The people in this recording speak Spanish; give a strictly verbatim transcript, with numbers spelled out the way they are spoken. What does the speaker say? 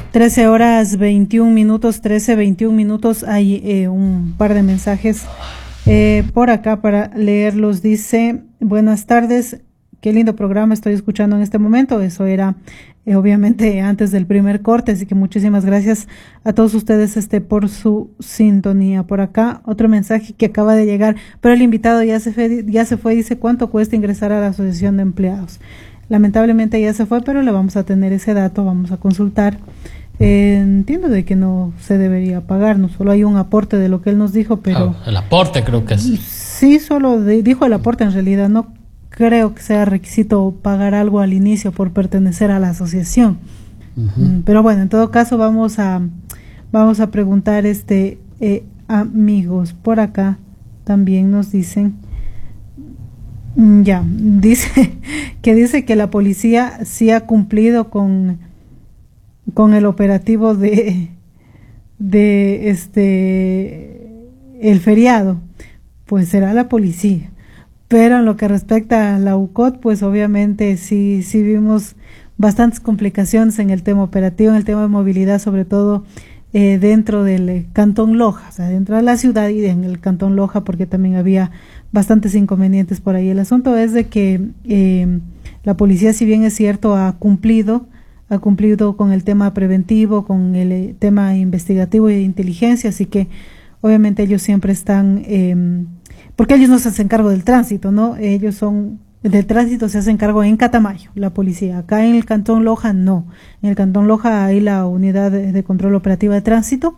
trece horas veintiún minutos, trece, veintiún minutos. Hay eh, un par de mensajes eh, por acá para leerlos. Dice, buenas tardes, qué lindo programa estoy escuchando en este momento. Eso era eh, obviamente antes del primer corte, así que muchísimas gracias a todos ustedes este por su sintonía. Por acá otro mensaje que acaba de llegar, pero el invitado ya se fue, ya se fue, dice cuánto cuesta ingresar a la Asociación de Empleados. Lamentablemente ya se fue, pero le vamos a tener ese dato, vamos a consultar. Eh, entiendo de que no se debería pagar, no solo hay un aporte de lo que él nos dijo, pero... Ah, el aporte creo que es. Sí, solo de, dijo el aporte en realidad, no creo que sea requisito pagar algo al inicio por pertenecer a la asociación. Uh-huh. Pero bueno, en todo caso vamos a, vamos a preguntar, este eh, amigos, por acá también nos dicen... Ya, dice que dice que la policía sí ha cumplido con, con el operativo de, de este el feriado, pues será la policía. Pero en lo que respecta a la U C O T, pues obviamente sí, sí vimos bastantes complicaciones en el tema operativo, en el tema de movilidad, sobre todo eh, dentro del Cantón Loja, o sea, dentro de la ciudad y en el Cantón Loja, porque también había bastantes inconvenientes por ahí. El asunto es de que eh, la policía, si bien es cierto, ha cumplido, ha cumplido con el tema preventivo, con el eh, tema investigativo y de inteligencia, así que obviamente ellos siempre están, eh, porque ellos no se hacen cargo del tránsito, ¿no? Ellos son, del tránsito se hacen cargo en Catamayo, la policía. Acá en el Cantón Loja no. En el Cantón Loja hay la unidad de, de control operativa de tránsito,